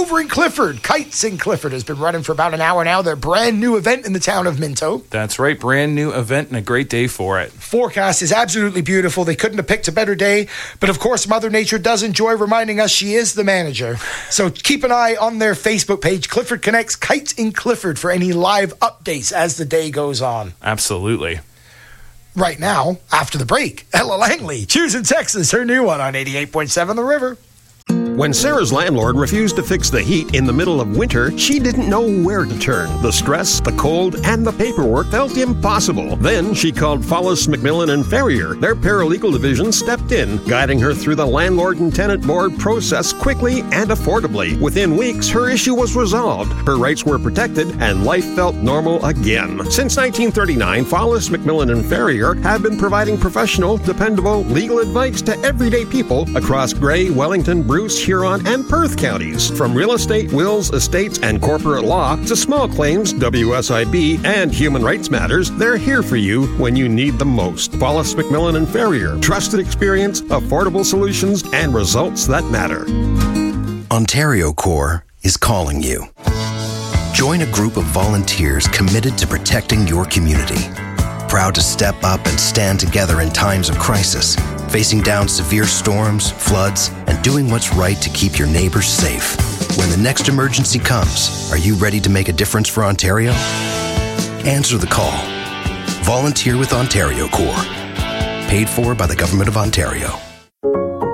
over in Clifford. Kites in Clifford has been running for about an hour now. Their brand new event in the town of Minto. That's right, brand new event and a great day for it. Forecast is absolutely beautiful. They couldn't have picked a better day. But of course, Mother Nature does enjoy reminding us she is the manager. So keep an eye on their Facebook page, Clifford Connects Kites in Clifford, for any live updates as the day goes on. Absolutely. Right now, after the break, Ella Langley, choosing Texas, her new one on 88.7 The River. When Sarah's landlord refused to fix the heat in the middle of winter, she didn't know where to turn. The stress, the cold, and the paperwork felt impossible. Then she called Follis, McMillan & Ferrier. Their paralegal division stepped in, guiding her through the landlord and tenant board process quickly and affordably. Within weeks, her issue was resolved, her rights were protected, and life felt normal again. Since 1939, Follis, McMillan & Ferrier have been providing professional, dependable legal advice to everyday people across Grey, Wellington, Bruce, Huron, and Perth counties. From real estate, wills, estates, and corporate law to small claims, WSIB, and human rights matters, they're here for you when you need them most. Follis, McMillan & Ferrier. Trusted experience, affordable solutions, and results that matter. Ontario Corps is calling you. Join a group of volunteers committed to protecting your community. Proud to step up and stand together in times of crisis, facing down severe storms, floods, and doing what's right to keep your neighbors safe. When the next emergency comes, are you ready to make a difference for Ontario? Answer the call. Volunteer with Ontario Corps. Paid for by the Government of Ontario.